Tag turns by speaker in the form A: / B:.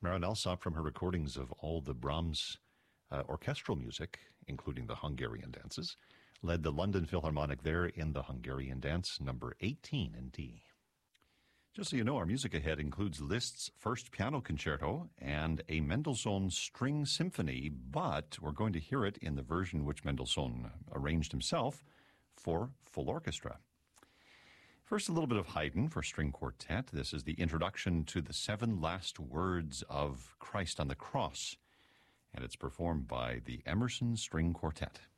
A: Mara Alsop, from her recordings of all the Brahms orchestral music, including the Hungarian dances, led the London Philharmonic there in the Hungarian dance, number 18 in D. Just so you know, our music ahead includes Liszt's first piano concerto and a Mendelssohn string symphony, but we're going to hear it in the version which Mendelssohn arranged himself for full orchestra. First, a little bit of Haydn for string quartet. This is the introduction to the 7 last words of Christ on the cross, and it's performed by the Emerson String Quartet.